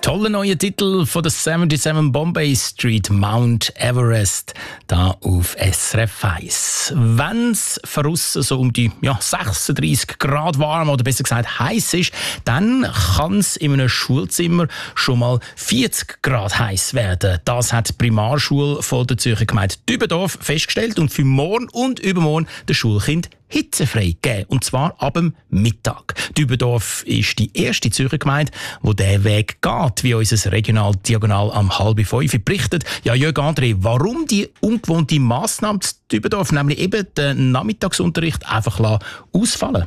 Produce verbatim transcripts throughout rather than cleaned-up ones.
Toller neuer Titel von der siebenundsiebzig Bombay Street, Mount Everest, da auf S R F eins. Wenn es draussen so um die ja, sechsunddreissig Grad warm oder besser gesagt heiß ist, dann kann es in einem Schulzimmer schon mal vierzig Grad heiß werden. Das hat die Primarschule von der Zürcher Gemeinde Dübendorf festgestellt und für morgen und übermorgen den Schulkind hitzefrei gegeben. Und zwar ab dem Mittag. Dübendorf ist die erste Zürcher Gemeinde, die diesen Weg geht, wie unser Regional Diagonal am halb fünf berichtet. Ja, Jörg André, warum die ungewohnte Massnahme zu Dübendorf, nämlich eben den Nachmittagsunterricht einfach ausfallen?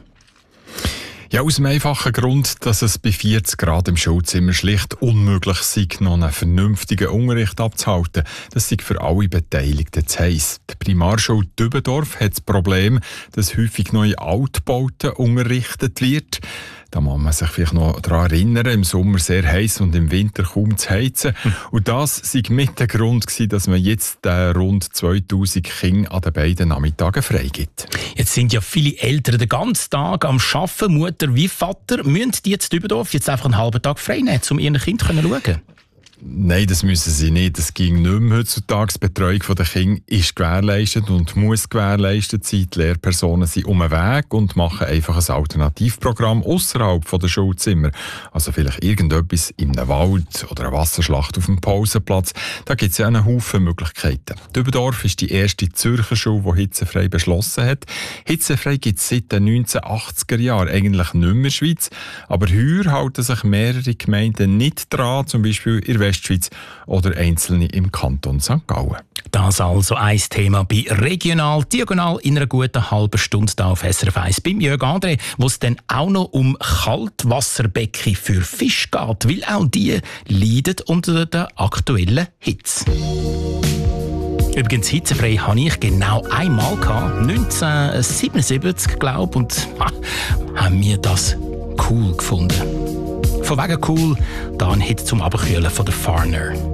Ja, aus dem einfachen Grund, dass es bei vierzig Grad im Schulzimmer schlicht unmöglich sei, noch einen vernünftigen Unterricht abzuhalten. Das sei für alle Beteiligten zu heiss. Die Primarschule Dübendorf hat das Problem, dass häufig neue Altbauten unterrichtet wird. Da muss man sich vielleicht noch daran erinnern, im Sommer sehr heiß und im Winter kaum zu heizen. Und das sei mit der Grund gewesen, dass man jetzt äh, rund zweitausend Kinder an den beiden Nachmittagen freigibt. Jetzt sind ja viele Eltern den ganzen Tag am Arbeiten, Mutter wie Vater. Müssen die jetzt Dübendorf jetzt einfach einen halben Tag frei nehmen, um ihren Kind zu schauen? Nein, das müssen sie nicht. Das ging nicht mehr heutzutage. Die Betreuung der Kinder ist gewährleistet und muss gewährleistet sein. Die Lehrpersonen sind um den Weg und machen einfach ein Alternativprogramm außerhalb der Schulzimmer. Also vielleicht irgendetwas in einem Wald oder eine Wasserschlacht auf dem Pausenplatz. Da gibt es ja einen Haufen Möglichkeiten. Dübendorf ist die erste Zürcher Schule, die hitzefrei beschlossen hat. Hitzefrei gibt es seit den neunzehnhundertachtziger Jahren eigentlich nicht mehr in der Schweiz. Aber heuer halten sich mehrere Gemeinden nicht dran, zum Beispiel in der Westschweiz oder einzelne im Kanton Sankt Gallen. Das also ein Thema bei Regional Diagonal in einer guten halben Stunde da auf S R F eins beim Jörg André, wo es dann auch noch um Kaltwasserbecken für Fisch geht, weil auch die leiden unter der aktuellen Hitze. Übrigens, hitzefrei hatte ich genau einmal gehabt, neunzehnhundertsiebenundsiebzig, glaube ich, und ha, haben wir das cool gefunden. Von wegen cool, da ein Hit zum Abkühlen von der Farner.